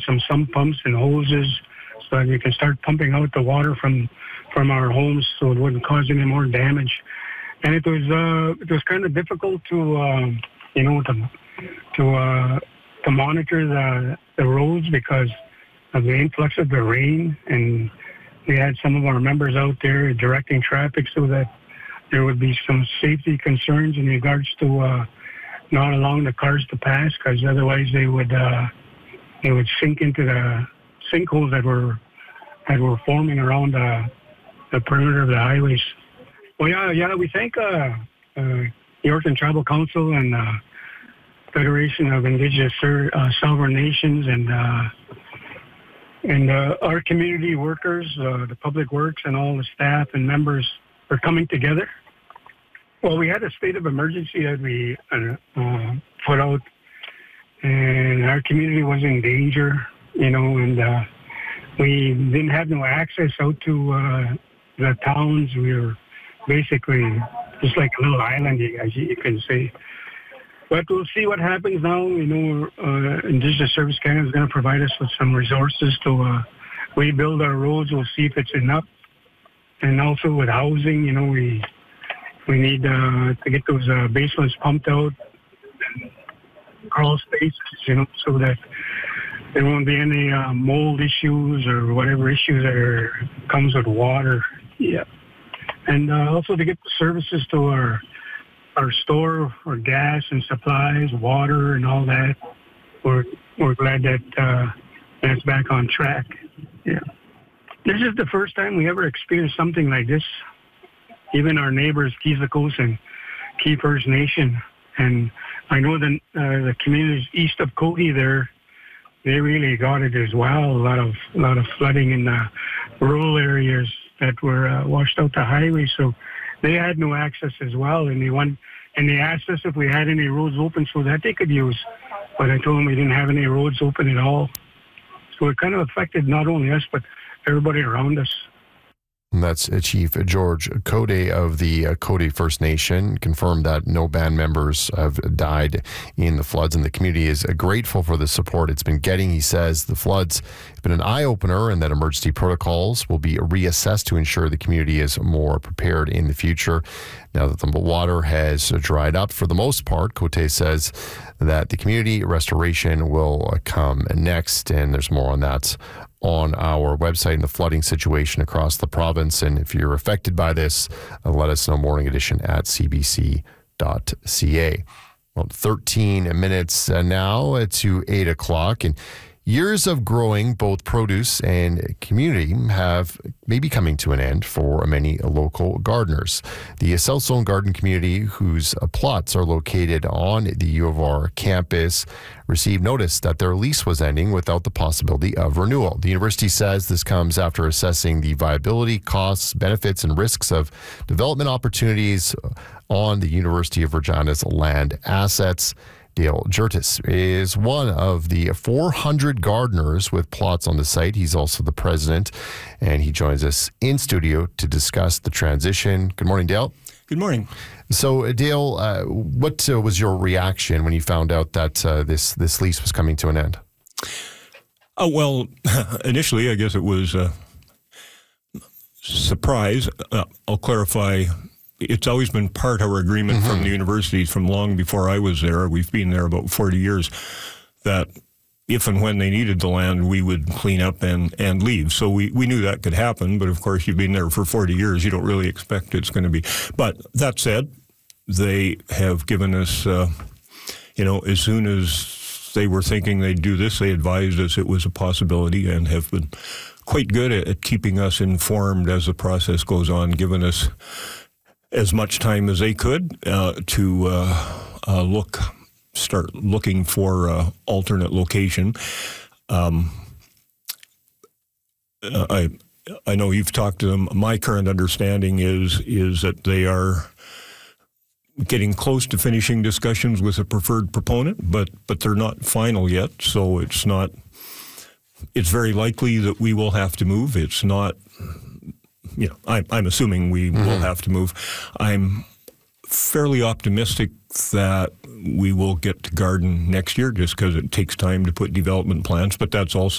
some sump pumps and hoses so that we can start pumping out the water from our homes so it wouldn't cause any more damage. And it was kind of difficult to monitor the roads because of the influx of the rain, and we had some of our members out there directing traffic so that there would be some safety concerns in regards to not allowing the cars to pass, because otherwise they would sink into the sinkholes that were forming around the perimeter of the highways. Well, yeah, we thank Yorkton Tribal Council and Federation of Indigenous Sovereign Nations and our community workers, the public works, and all the staff and members for coming together. Well, we had a state of emergency that we put out, and our community was in danger, and we didn't have no access out to the towns. We were basically just like a little island, as you can say. But we'll see what happens now. Indigenous Service Canada is going to provide us with some resources to rebuild our roads. We'll see if it's enough. And also with housing, we need to get those basements pumped out, and crawl spaces, so that there won't be any mold issues or whatever issues that comes with water. Yeah. And also to get the services to our store for gas and supplies, water and all that. We're glad that it's back on track. Yeah. This is the first time we ever experienced something like this. Even our neighbors, Keezakos and Key First Nation, and I know the communities east of Cody there, they really got it as well. A lot of flooding in the rural areas that were washed out the highway, so they had no access as well. And they asked us if we had any roads open so that they could use, but I told them we didn't have any roads open at all. So it kind of affected not only us but everybody around us. And that's Chief George Cody of the Cody First Nation, confirmed that no band members have died in the floods, and the community is grateful for the support it's been getting. He says the floods have been an eye-opener and that emergency protocols will be reassessed to ensure the community is more prepared in the future. Now that the water has dried up for the most part, Cote says that the community restoration will come next, and there's more on that on our website and the flooding situation across the province. And if you're affected by this, let us know. Morning Edition at cbc.ca. Well, 13 minutes now to 8 o'clock. And years of growing both produce and community may be coming to an end for many local gardeners. The South Zone Garden community, whose plots are located on the U of R campus, received notice that their lease was ending without the possibility of renewal. The university says this comes after assessing the viability, costs, benefits, and risks of development opportunities on the University of Regina's land assets. Dale Jertis is one of the 400 gardeners with plots on the site. He's also the president, and he joins us in studio to discuss the transition. Good morning, Dale. Good morning. So, Dale, what was your reaction when you found out that this lease was coming to an end? Well, initially, I guess it was a surprise. I'll clarify. It's always been part of our agreement from the universities from long before I was there. We've been there about 40 years, that if and when they needed the land, we would clean up and leave. So we knew that could happen, but of course you've been there for 40 years. You don't really expect it's going to be. But that said, they have given us, as soon as they were thinking they'd do this, they advised us it was a possibility and have been quite good at keeping us informed as the process goes on, giving us as much time as they could to start looking for alternate location. I know you've talked to them. My current understanding is that they are getting close to finishing discussions with a preferred proponent, but they're not final yet. So it's very likely that we will have to move. It's not. I'm assuming we will have to move. I'm fairly optimistic that we will get to garden next year just because it takes time to put development plans, but that's also